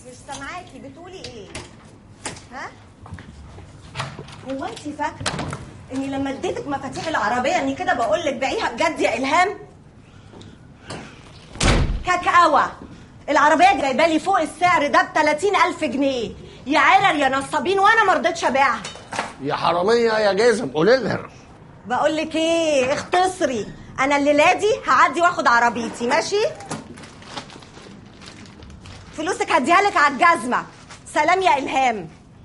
مش سامعاكي بتقولي ايه؟ ها؟ هو انت فاكره اني لما اديتك مفاتيح العربيه اني كده بقول لك بيعيها بجد يا الهام؟ كاكاوه العربيه جايبه لي فوق السعر ده ب 30,000 جنيه. يا عرر يا نصابين وانا ما رضيتش ابيعها. يا حراميه يا جازم قولي لها. بقول لك ايه، اختصري، انا الليله دي هعدي واخد عربيتي ماشي؟ فلوسك هديها لك على الجزمه. سلام يا الهام.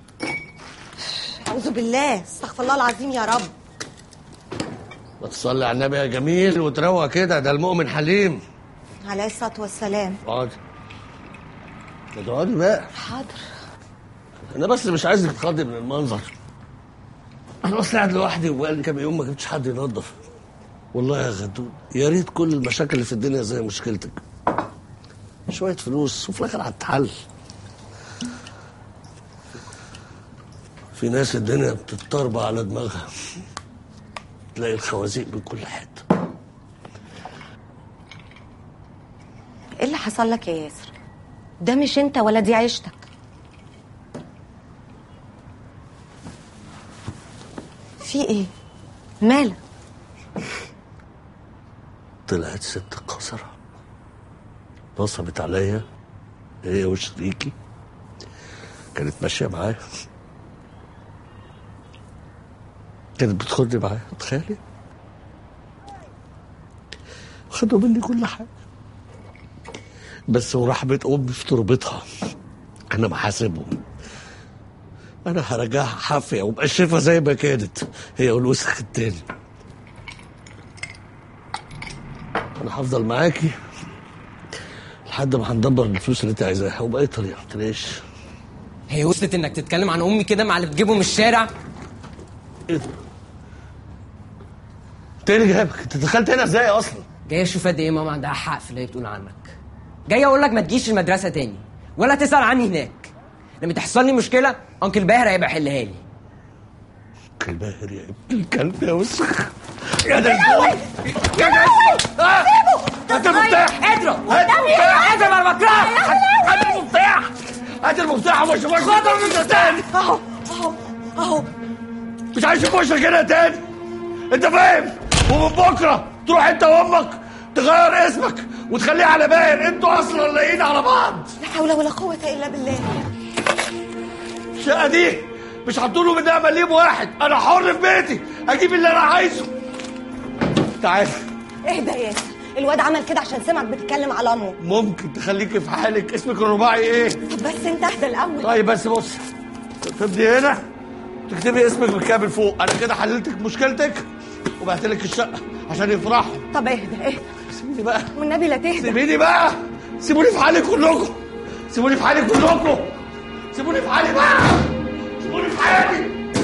اعوذ بالله، استغفر الله العظيم يا رب. ما تصلي على النبي يا جميل وتروق كده، ده المؤمن حليم عليه الصلاه والسلام. اقعدي اقعدي بقى. حاضر. انا بس مش عايزك تتخضي من المنظر. انا اصلا قاعد لوحدي وبقالي كام يوم ما جبتش حد ينظف. والله يا غدود يا ريت كل المشاكل اللي في الدنيا زي مشكلتك، شويه فلوس وفي الاخر هتتحل. في ناس الدنيا بتتطربع على دماغها، تلاقي الخوازيق من كل حته. ايه اللي حصل لك يا ياسر؟ ده مش انت ولا دي عيشتك. في ايه؟ مالك؟ طلعت ست قذرة نصبت عليا هي وشريكي، كانت ماشيه معايا، كانت بتخدني معايا، تخيلي. خدوا مني كل حاجه، بس ورحمة امي في تربتها انا محاسبهم. انا هرجعها حافيه ومقشفه زي ما كانت هي والوسخ التاني. انا هفضل معاكي لحد ما هندبر الفلوس اللي انت عايزاها وباي طريقه. متلاقيش هي وصلت انك تتكلم عن امي كده مع اللي بتجيبه من الشارع؟ ايه ده؟ انت ايه اللي جابك؟ انت دخلت هنا ازاي اصلا؟ جاي اشوف قد ايه ماما عندها حق في اللي هي بتقول عنك. جاي اقول لك ما تجيش المدرسه تاني ولا تسال عني هناك. لما تحصل لي مشكله انكل باهر هيبقى يحلها لي. انكل باهر يا ابن الكلب يا وسخ يا ده يا جاسم. هات المفتاح. اضرب اضرب انا بكرهك. هات المفتاح، هات المفتاح وما اشوفكش خدها من تاني. اهو مش عايز اشوف وشك هنا تاني، انت فاهم؟ ومن بكره تروح انت وامك تغير اسمك وتخليه على باهر، انتوا اصلا لاقيين على بعض. لا حول ولا قوه الا بالله. الشقه دي مش هتطولوا منها مليم واحد، انا حر في بيتي اجيب اللي انا عايزه. تعال. اهدى يا ياسر، الواد عمل كده عشان سمعك بتتكلم على امه. ممكن تخليكي في حالك؟ اسمك الرباعي ايه؟ طب بس انت اهدى الاول. طيب بس بص، تبدي هنا تكتبي اسمك بالكامل فوق، انا كده حللتك مشكلتك وبعتلك الشقه عشان يفرحوا. طب اهدى سيبيني بقى والنبي لا تهدى. سيبيني بقى، سيبوني في حالي كلكم، سيبوني في حالي كلكم، سيبوني في حالي بقى، سيبوني في حالي.